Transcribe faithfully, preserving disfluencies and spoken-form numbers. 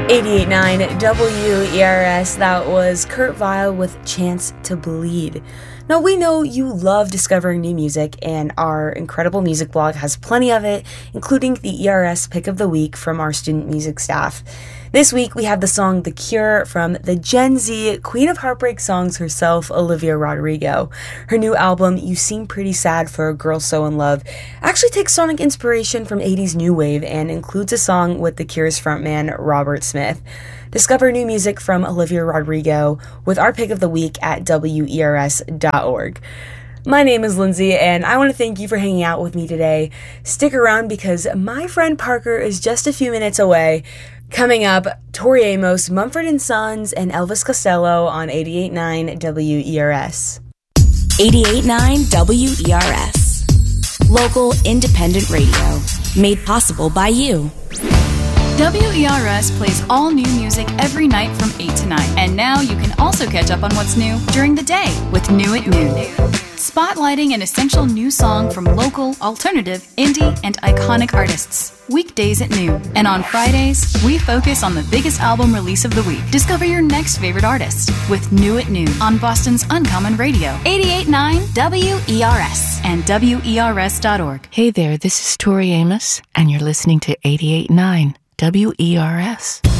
eighty-eight point nine W E R S, that was Kurt Vile with Chance to Bleed. Now, we know you love discovering new music, and our incredible music blog has plenty of it, including the E R S Pick of the Week from our student music staff. This week, we have the song The Cure from the Gen Z Queen of Heartbreak songs herself, Olivia Rodrigo. Her new album, You Seem Pretty Sad for a Girl So in Love, actually takes sonic inspiration from eighties new wave and includes a song with The Cure's frontman, Robert Smith. Discover new music from Olivia Rodrigo with our pick of the week at W E R S dot org. My name is Lindsay, and I want to thank you for hanging out with me today. Stick around because my friend Parker is just a few minutes away. Coming up, Tori Amos, Mumford and Sons, and Elvis Costello on eighty-eight point nine W E R S. eighty-eight point nine W E R S. Local independent radio. Made possible by you. W E R S plays all new music every night from eight to nine. And now you can also catch up on what's new during the day with New at Noon. Spotlighting an essential new song from local, alternative, indie, and iconic artists. Weekdays at noon. And on Fridays, we focus on the biggest album release of the week. Discover your next favorite artist with New at Noon on Boston's Uncommon Radio. eighty-eight point nine W E R S and W E R S dot org. Hey there, this is Tori Amos, and you're listening to eighty-eight point nine W E R S.